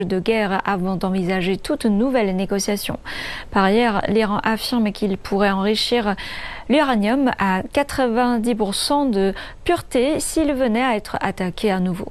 de guerre avant d'envisager toute nouvelle négociation. Par ailleurs, l'Iran affirme qu'il pourrait enrichir l'uranium à 90% de pureté s'il venait à être attaqué à nouveau.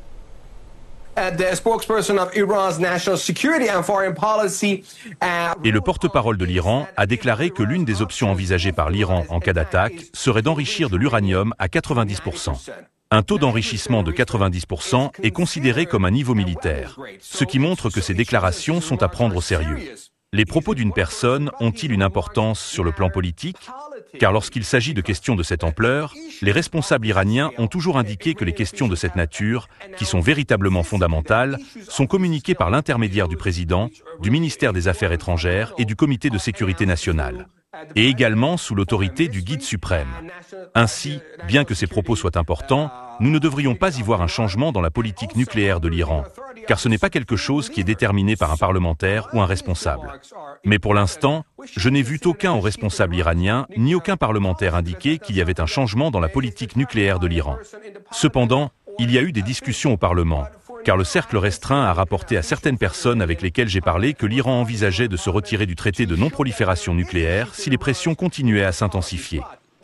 Et le porte-parole de l'Iran a déclaré que l'une des options envisagées par l'Iran en cas d'attaque serait d'enrichir de l'uranium à 90%. Un taux d'enrichissement de 90% est considéré comme un niveau militaire, ce qui montre que ces déclarations sont à prendre au sérieux. Les propos d'une personne ont-ils une importance sur le plan politique ? Car lorsqu'il s'agit de questions de cette ampleur, les responsables iraniens ont toujours indiqué que les questions de cette nature, qui sont véritablement fondamentales, sont communiquées par l'intermédiaire du président, du ministère des Affaires étrangères et du Comité de sécurité nationale, et également sous l'autorité du guide suprême. Ainsi, bien que ces propos soient importants, nous ne devrions pas y voir un changement dans la politique nucléaire de l'Iran, car ce n'est pas quelque chose qui est déterminé par un parlementaire ou un responsable. Mais pour l'instant, je n'ai vu aucun haut responsable iranien ni aucun parlementaire indiquer qu'il y avait un changement dans la politique nucléaire de l'Iran. Cependant, il y a eu des discussions au Parlement, car le cercle restreint a rapporté à certaines personnes avec lesquelles j'ai parlé que l'Iran envisageait de se retirer du traité de non-prolifération nucléaire si les pressions continuaient à s'intensifier.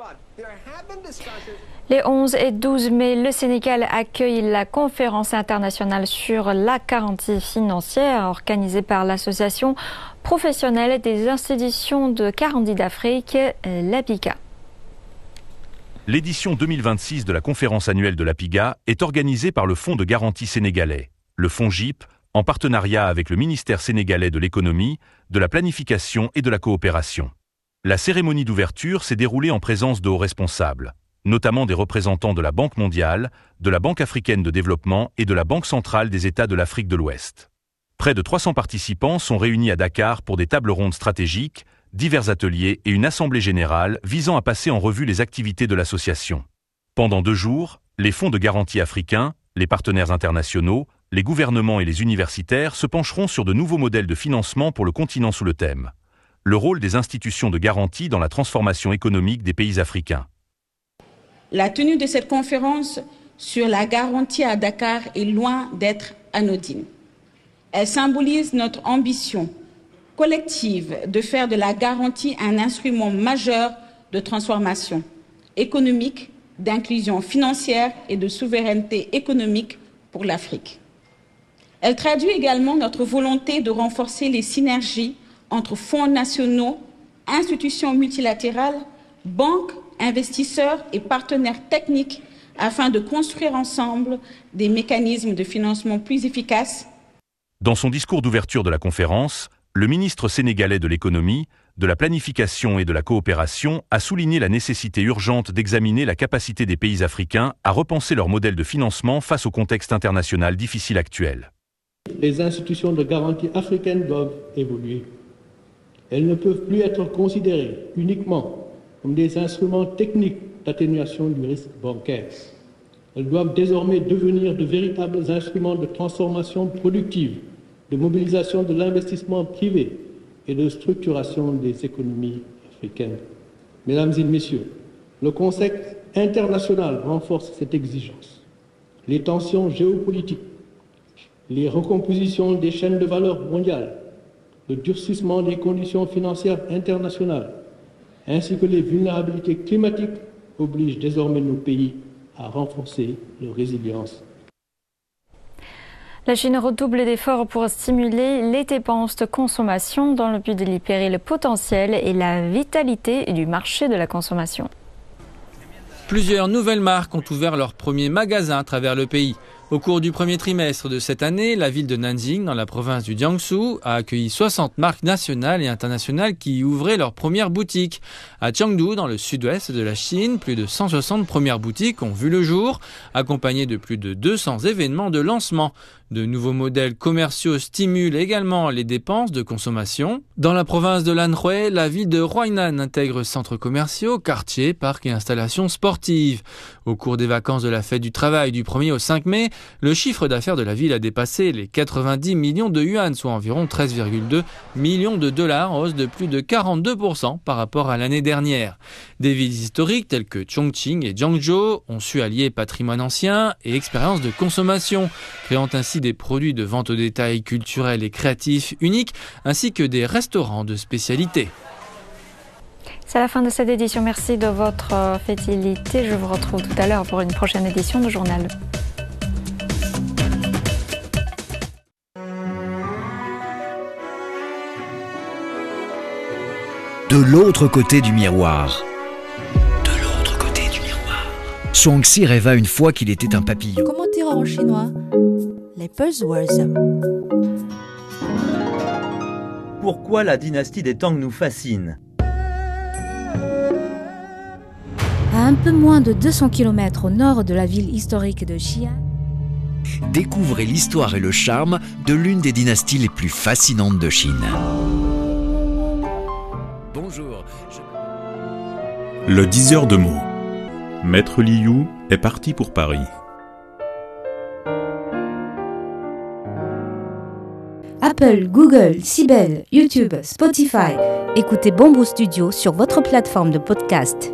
Les 11 et 12 mai, le Sénégal accueille la conférence internationale sur la garantie financière organisée par l'association professionnelle des institutions de garantie d'Afrique, l'APIGA. L'édition 2026 de la conférence annuelle de l'APIGA est organisée par le Fonds de garantie sénégalais, le FONGIP, en partenariat avec le ministère sénégalais de l'économie, de la planification et de la coopération. La cérémonie d'ouverture s'est déroulée en présence de hauts responsables, notamment des représentants de la Banque mondiale, de la Banque africaine de développement et de la Banque centrale des États de l'Afrique de l'Ouest. Près de 300 participants sont réunis à Dakar pour des tables rondes stratégiques, divers ateliers et une assemblée générale visant à passer en revue les activités de l'association. Pendant 2 jours, les fonds de garantie africains, les partenaires internationaux, les gouvernements et les universitaires se pencheront sur de nouveaux modèles de financement pour le continent sous le thème « Le rôle des institutions de garantie dans la transformation économique des pays africains ». La tenue de cette conférence sur la garantie à Dakar est loin d'être anodine. Elle symbolise notre ambition collective de faire de la garantie un instrument majeur de transformation économique, d'inclusion financière et de souveraineté économique pour l'Afrique. Elle traduit également notre volonté de renforcer les synergies entre fonds nationaux, institutions multilatérales, banques, investisseurs et partenaires techniques afin de construire ensemble des mécanismes de financement plus efficaces. Dans son discours d'ouverture de la conférence, le ministre sénégalais de l'économie, de la planification et de la coopération a souligné la nécessité urgente d'examiner la capacité des pays africains à repenser leur modèle de financement face au contexte international difficile actuel. Les institutions de garantie africaines doivent évoluer. Elles ne peuvent plus être considérées uniquement comme des instruments techniques d'atténuation du risque bancaire. Elles doivent désormais devenir de véritables instruments de transformation productive, de mobilisation de l'investissement privé et de structuration des économies africaines. Mesdames et messieurs, le contexte international renforce cette exigence. Les tensions géopolitiques, les recompositions des chaînes de valeur mondiales, le durcissement des conditions financières internationales, ainsi que les vulnérabilités climatiques obligent désormais nos pays à renforcer leur résilience. La Chine redouble d'efforts pour stimuler les dépenses de consommation dans le but de libérer le potentiel et la vitalité du marché de la consommation. Plusieurs nouvelles marques ont ouvert leurs premiers magasins à travers le pays. Au cours du premier trimestre de cette année, la ville de Nanjing, dans la province du Jiangsu, a accueilli 60 marques nationales et internationales qui y ouvraient leurs premières boutiques. À Chengdu, dans le sud-ouest de la Chine, plus de 160 premières boutiques ont vu le jour, accompagnées de plus de 200 événements de lancement. De nouveaux modèles commerciaux stimulent également les dépenses de consommation. Dans la province de l'Anhui, la ville de Huainan intègre centres commerciaux, quartiers, parcs et installations sportives. Au cours des vacances de la fête du travail du 1er au 5 mai, le chiffre d'affaires de la ville a dépassé les 90 millions de yuan, soit environ 13,2 millions de dollars, en hausse de plus de 42% par rapport à l'année dernière. Des villes historiques telles que Chongqing et Jiangzhou ont su allier patrimoine ancien et expérience de consommation, créant ainsi des produits de vente au détail culturels et créatifs uniques, ainsi que des restaurants de spécialité. C'est la fin de cette édition. Merci de votre fidélité. Je vous retrouve tout à l'heure pour une prochaine édition du journal. De l'autre côté du miroir. De l'autre côté du miroir. Shuangxi rêva une fois qu'il était un papillon. Comment dire en chinois? Les buzzwords. Pourquoi la dynastie des Tang nous fascine? À un peu moins de 200 km au nord de la ville historique de Xi'an, Découvrez l'histoire et le charme de l'une des dynasties les plus fascinantes de Chine. Bonjour. Le diseur de mots. Maître Liu est parti pour Paris. Apple, Google, Sibel, YouTube, Spotify. Écoutez Bamboo Studio sur votre plateforme de podcast.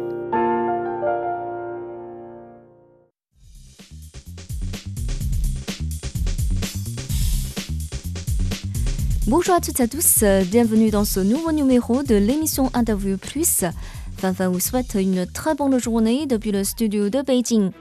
Bonjour à toutes et à tous, bienvenue dans ce nouveau numéro de l'émission Interview Plus. Fanfan vous souhaite une très bonne journée depuis le studio de Beijing.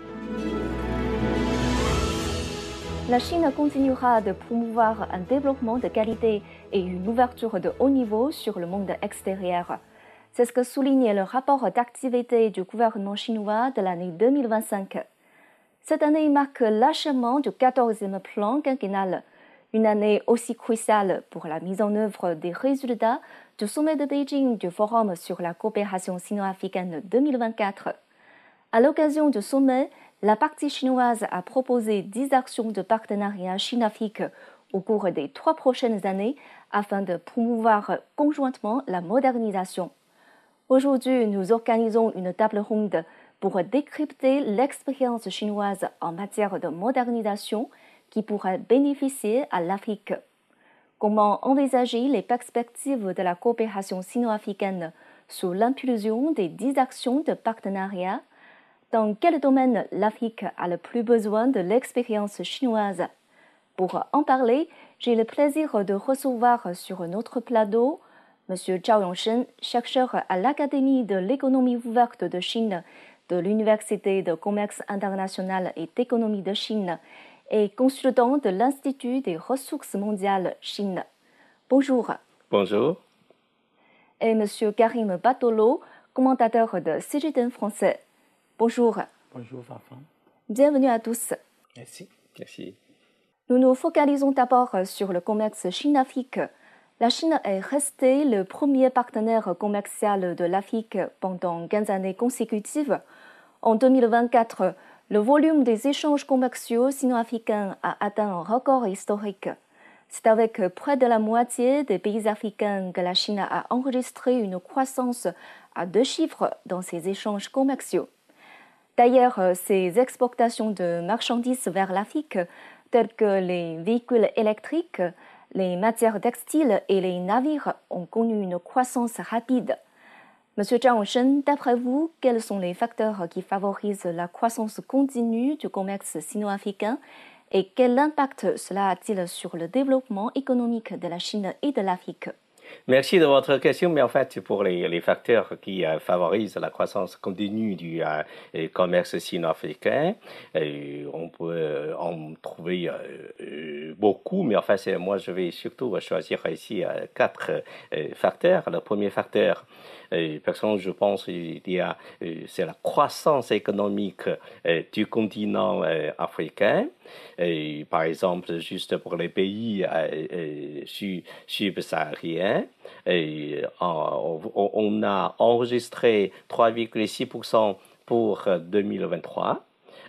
La Chine continuera de promouvoir un développement de qualité et une ouverture de haut niveau sur le monde extérieur. C'est ce que souligne le rapport d'activité du gouvernement chinois de l'année 2025. Cette année marque l'achèvement du 14e plan quinquennal. Une année aussi cruciale pour la mise en œuvre des résultats du sommet de Beijing du Forum sur la coopération sino-africaine 2024. À l'occasion du sommet, la partie chinoise a proposé 10 actions de partenariat Chine-Afrique au cours des 3 prochaines années afin de promouvoir conjointement la modernisation. Aujourd'hui, nous organisons une table ronde pour décrypter l'expérience chinoise en matière de modernisation qui pourrait bénéficier à l'Afrique. Comment envisager les perspectives de la coopération sino-africaine sous l'impulsion des 10 actions de partenariat? Dans quel domaine l'Afrique a le plus besoin de l'expérience chinoise? Pour en parler, j'ai le plaisir de recevoir sur notre plateau M. Zhao Yongshen, chercheur à l'Académie de l'économie ouverte de Chine de l'Université de commerce international et d'économie de Chine et consultant de l'Institut des ressources mondiales Chine. Bonjour. Bonjour. Et M. Karim Batolo, commentateur de CGTN français. Bonjour. Bonjour, Fanfan. Bienvenue à tous. Merci. Merci. Nous nous focalisons d'abord sur le commerce Chine-Afrique. La Chine est restée le premier partenaire commercial de l'Afrique pendant 15 années consécutives. En 2024, le volume des échanges commerciaux sino-africains a atteint un record historique. C'est avec près de la moitié des pays africains que la Chine a enregistré une croissance à 2 chiffres dans ses échanges commerciaux. D'ailleurs, ces exportations de marchandises vers l'Afrique, telles que les véhicules électriques, les matières textiles et les navires, ont connu une croissance rapide. Monsieur Zhao Yongshen, d'après vous, quels sont les facteurs qui favorisent la croissance continue du commerce sino-africain et quel impact cela a-t-il sur le développement économique de la Chine et de l'Afrique? Merci de votre question, mais en fait, pour les facteurs qui favorisent la croissance continue du commerce sino-africain, on peut en trouver beaucoup, mais en fait, moi, je vais surtout choisir ici 4 facteurs. Le premier facteur, personnellement, je pense c'est la croissance économique du continent africain. Par exemple, juste pour les pays subsahariens, on a enregistré 3,6% pour 2023,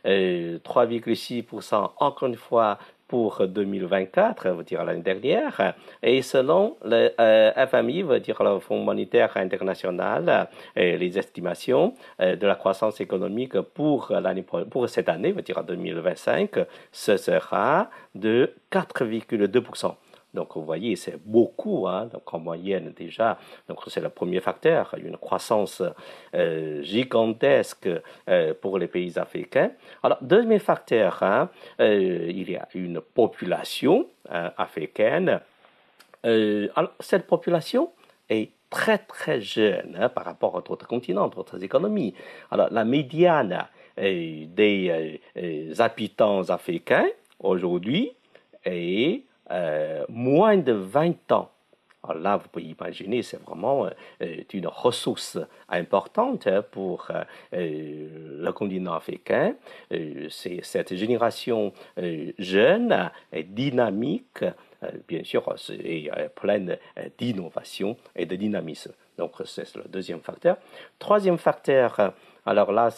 3,6% encore une fois pour 2024, veut dire l'année dernière, et selon le FMI, veut dire le Fonds monétaire international, les estimations de la croissance économique pour cette année, veut dire 2025, ce sera de 4,2%. Donc vous voyez, c'est beaucoup, hein, donc en moyenne déjà. Donc c'est le premier facteur, une croissance gigantesque pour les pays africains. Alors deuxième facteur, hein, il y a une population africaine. Alors cette population est très très jeune hein, par rapport à d'autres continents, d'autres économies. Alors la médiane des habitants africains aujourd'hui est moins de 20 ans. Alors là, vous pouvez imaginer, c'est vraiment une ressource importante pour le continent africain. C'est cette génération jeune et dynamique, bien sûr, et pleine d'innovation et de dynamisme. Donc, c'est le deuxième facteur. Troisième facteur, alors là,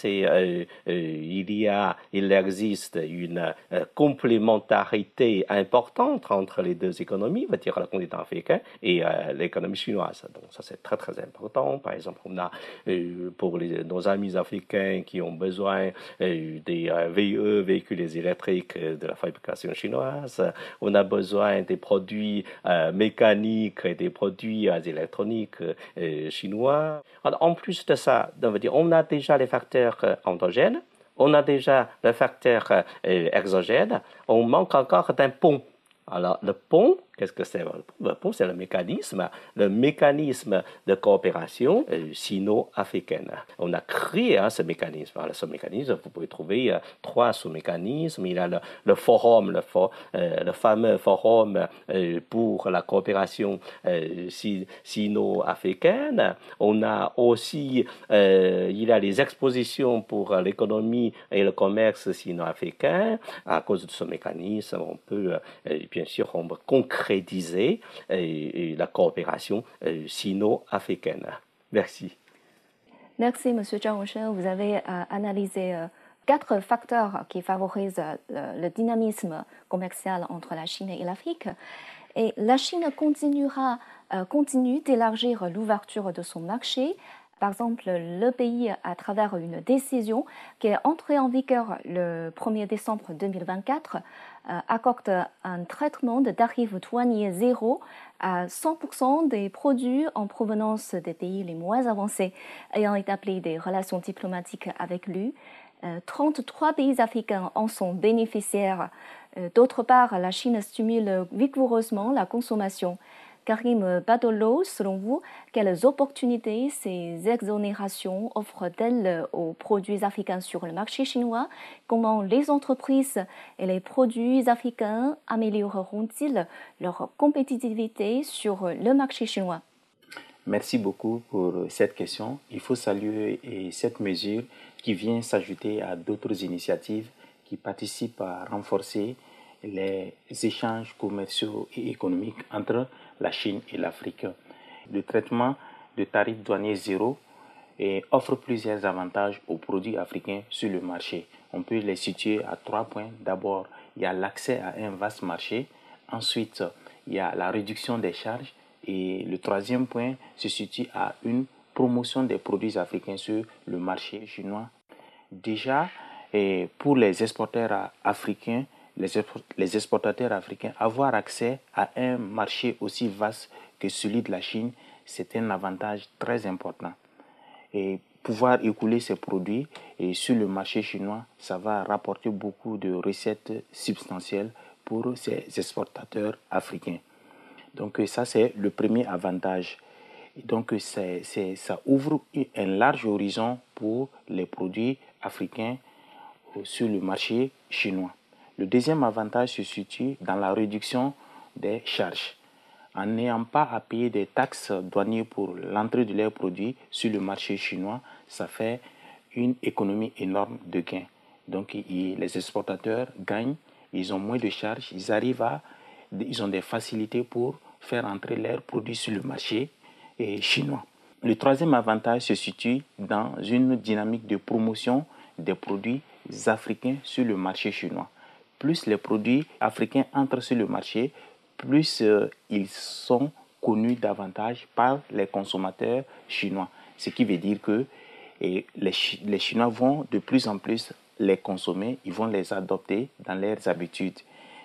il existe une complémentarité importante entre les deux économies, on va dire le continent africain et l'économie chinoise. Donc ça, c'est très, très important. Par exemple, on a pour nos amis africains qui ont besoin des VE, véhicules électriques de la fabrication chinoise, on a besoin des produits mécaniques et des produits électroniques chinois. Alors, en plus de ça, on a déjà les facteurs endogènes, on a déjà le facteur exogène, on manque encore d'un pont. Alors, le pont, qu'est-ce que c'est? Le pont, c'est le mécanisme de coopération sino-africaine. On a créé ce mécanisme. Alors, ce mécanisme, vous pouvez trouver 3 sous-mécanismes. Il y a le forum, le fameux forum pour la coopération sino-africaine. On a aussi, il y a les expositions pour l'économie et le commerce sino-africain. À cause de ce mécanisme, on peut, bien sûr, on peut concrétiser la coopération sino-africaine. Merci. Merci, M. Zhang Wenshen. Vous avez analysé 4 facteurs qui favorisent le dynamisme commercial entre la Chine et l'Afrique. Et la Chine continue d'élargir l'ouverture de son marché. Par exemple, le pays, à travers une décision qui est entrée en vigueur le 1er décembre 2024, accorde un traitement de tarif douanier zéro à 100% des produits en provenance des pays les moins avancés ayant établi des relations diplomatiques avec lui. 33 pays africains en sont bénéficiaires. D'autre part, la Chine stimule vigoureusement la consommation. Karim Badolo, selon vous, quelles opportunités ces exonérations offrent-elles aux produits africains sur le marché chinois? Comment les entreprises et les produits africains amélioreront-ils leur compétitivité sur le marché chinois? Merci beaucoup pour cette question. Il faut saluer cette mesure qui vient s'ajouter à d'autres initiatives qui participent à renforcer les échanges commerciaux et économiques entre la Chine et l'Afrique. Le traitement de tarifs douaniers zéro offre plusieurs avantages aux produits africains sur le marché. On peut les situer à 3 points. D'abord, il y a l'accès à un vaste marché. Ensuite, il y a la réduction des charges. Et le troisième point se situe à une promotion des produits africains sur le marché chinois. Déjà, pour les exportateurs africains, avoir accès à un marché aussi vaste que celui de la Chine, c'est un avantage très important. Et pouvoir écouler ces produits sur le marché chinois, ça va rapporter beaucoup de recettes substantielles pour ces exportateurs africains. Donc ça, c'est le premier avantage. Donc ça ouvre un large horizon pour les produits africains sur le marché chinois. Le deuxième avantage se situe dans la réduction des charges. En n'ayant pas à payer des taxes douanières pour l'entrée de leurs produits sur le marché chinois, ça fait une économie énorme de gains. Donc les exportateurs gagnent, ils ont moins de charges, ils ont des facilités pour faire entrer leurs produits sur le marché chinois. Le troisième avantage se situe dans une dynamique de promotion des produits africains sur le marché chinois. Plus les produits africains entrent sur le marché, plus ils sont connus davantage par les consommateurs chinois. Ce qui veut dire que les Chinois vont de plus en plus les consommer, ils vont les adopter dans leurs habitudes.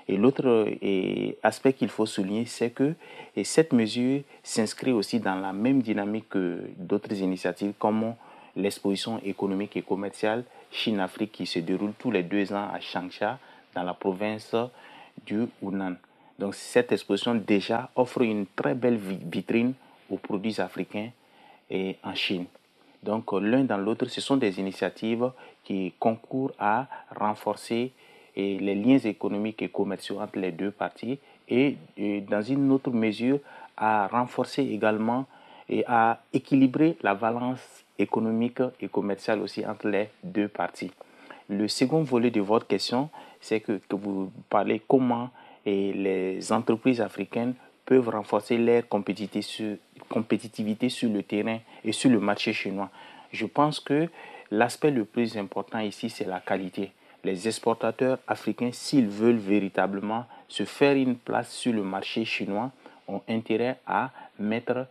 Et l'autre aspect qu'il faut souligner, c'est que cette mesure s'inscrit aussi dans la même dynamique que d'autres initiatives comme l'exposition économique et commerciale Chine-Afrique qui se déroule tous les 2 ans à Changsha, dans la province du Hunan. Donc cette exposition déjà offre une très belle vitrine aux produits africains et en Chine. Donc l'un dans l'autre, ce sont des initiatives qui concourent à renforcer les liens économiques et commerciaux entre les deux parties et dans une autre mesure à renforcer également et à équilibrer la balance économique et commerciale aussi entre les deux parties. Le second volet de votre question, c'est que vous parlez comment les entreprises africaines peuvent renforcer leur compétitivité sur le terrain et sur le marché chinois. Je pense que l'aspect le plus important ici, c'est la qualité. Les exportateurs africains, s'ils veulent véritablement se faire une place sur le marché chinois, ont intérêt à mettre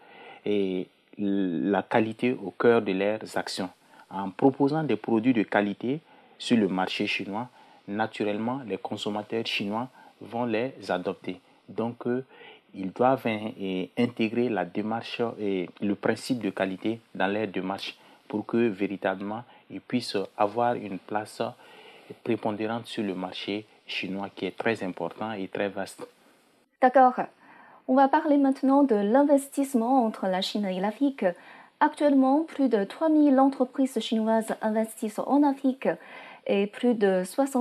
la qualité au cœur de leurs actions. En proposant des produits de qualité sur le marché chinois, naturellement, les consommateurs chinois vont les adopter. Donc, ils doivent intégrer la démarche et le principe de qualité dans leur démarche pour que véritablement ils puissent avoir une place prépondérante sur le marché chinois qui est très important et très vaste. D'accord. On va parler maintenant de l'investissement entre la Chine et l'Afrique. Actuellement, plus de 3000 entreprises chinoises investissent en Afrique et plus de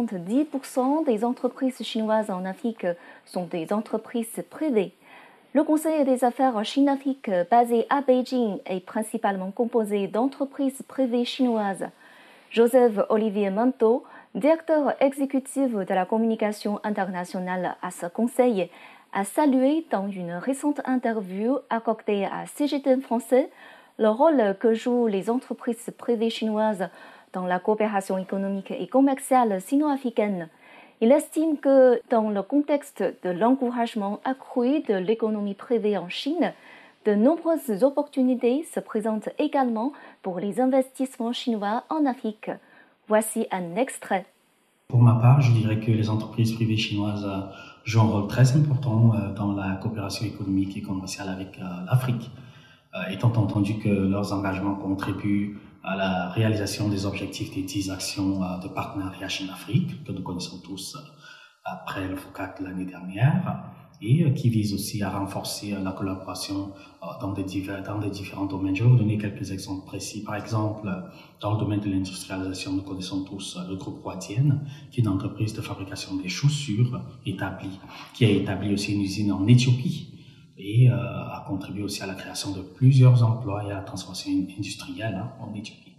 70% des entreprises chinoises en Afrique sont des entreprises privées. Le Conseil des affaires Chine-Afrique basé à Beijing est principalement composé d'entreprises privées chinoises. Joseph Olivier Manteau, directeur exécutif de la communication internationale à ce conseil, a salué dans une récente interview accordée à CGTN français le rôle que jouent les entreprises privées chinoises dans la coopération économique et commerciale sino-africaine. Il estime que dans le contexte de l'encouragement accru de l'économie privée en Chine, de nombreuses opportunités se présentent également pour les investissements chinois en Afrique. Voici un extrait. Pour ma part, je dirais que les entreprises privées chinoises jouent un rôle très important dans la coopération économique et commerciale avec l'Afrique, étant entendu que leurs engagements contribuent à la réalisation des objectifs des 10 actions de partenariat Chine-Afrique, que nous connaissons tous après le FOCAC de l'année dernière, et qui visent aussi à renforcer la collaboration dans des différents domaines. Je vais vous donner quelques exemples précis. Par exemple, dans le domaine de l'industrialisation, nous connaissons tous le groupe Huadian, qui est une entreprise de fabrication des chaussures qui a établi aussi une usine en Éthiopie et a contribué aussi à la création de plusieurs emplois et à la transformation industrielle en Éthiopie.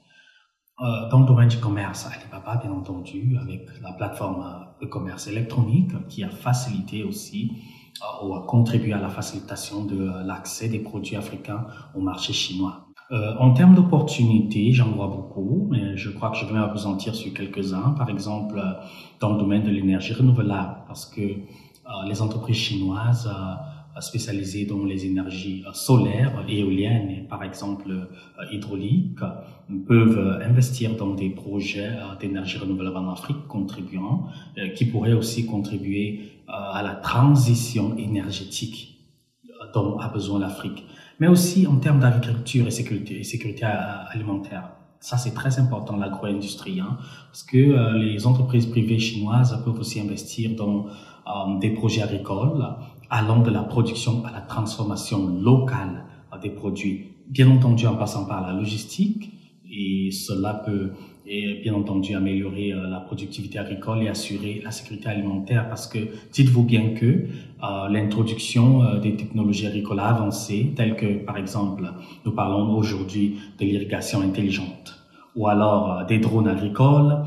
Dans le domaine du commerce, Alibaba, bien entendu, avec la plateforme de commerce électronique qui a facilité aussi ou a contribué à la facilitation de l'accès des produits africains au marché chinois. En termes d'opportunités, j'en vois beaucoup, mais je crois que je vais m'appesantir sur quelques-uns. Par exemple, dans le domaine de l'énergie renouvelable, parce que les entreprises chinoises spécialisées dans les énergies solaires, éoliennes et par exemple hydrauliques peuvent investir dans des projets d'énergie renouvelable en Afrique contribuant, qui pourraient aussi contribuer à la transition énergétique dont a besoin l'Afrique, mais aussi en termes d'agriculture et sécurité alimentaire. Ça, c'est très important, l'agro-industrie, parce que les entreprises privées chinoises peuvent aussi investir dans des projets agricoles allant de la production à la transformation locale des produits, bien entendu en passant par la logistique, et cela peut bien entendu améliorer la productivité agricole et assurer la sécurité alimentaire, parce que dites-vous bien que l'introduction des technologies agricoles avancées, telles que par exemple nous parlons aujourd'hui de l'irrigation intelligente ou alors des drones agricoles,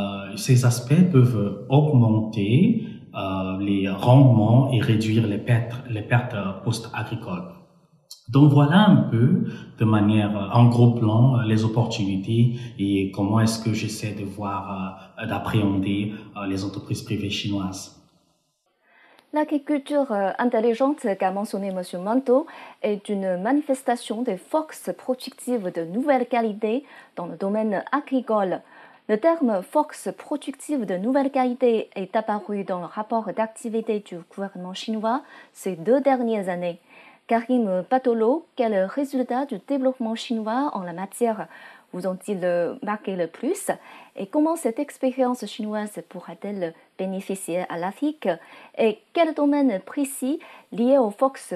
ces aspects peuvent augmenter les rendements et réduire les pertes post-agricoles. Donc voilà un peu, de manière en gros plan, les opportunités et comment est-ce que j'essaie de voir, d'appréhender les entreprises privées chinoises. L'agriculture intelligente qu'a mentionné M. Manteau est une manifestation des forces productives de nouvelle qualité dans le domaine agricole. Le terme force productive de nouvelle qualité est apparu dans le rapport d'activité du gouvernement chinois ces 2 dernières années. Karim Patolo, quel résultat du développement chinois en la matière vous ont-ils marqué le plus et comment cette expérience chinoise pourra-t-elle bénéficier à l'Afrique et quel domaine précis lié aux forces